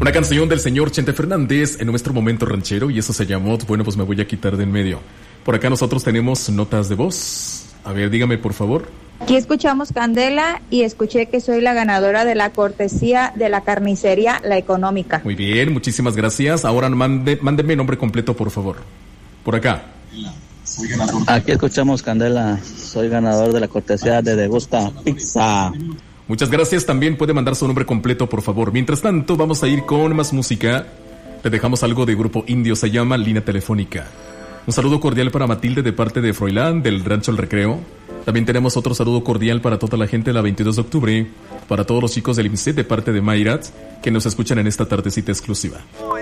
Una canción del señor Chente Fernández en nuestro momento ranchero, y eso se llamó Bueno, pues me voy a quitar de en medio. Por acá nosotros tenemos notas de voz. A ver, dígame por favor. Aquí escuchamos Candela y escuché que soy la ganadora de la cortesía de la carnicería La Económica. Muy bien, muchísimas gracias. Ahora mándeme nombre completo por favor. Por acá. Aquí escuchamos Candela, soy ganador de la cortesía de Degusta Pizza. Muchas gracias, también puede mandar su nombre completo por favor. Mientras tanto vamos a ir con más música. Le dejamos algo de Grupo Indio, se llama Línea Telefónica. Un saludo cordial para Matilde de parte de Froilán del Rancho El Recreo. También tenemos otro saludo cordial para toda la gente de la 22 de octubre, para todos los chicos del IMSET de parte de Mayrat, que nos escuchan en esta tardecita exclusiva.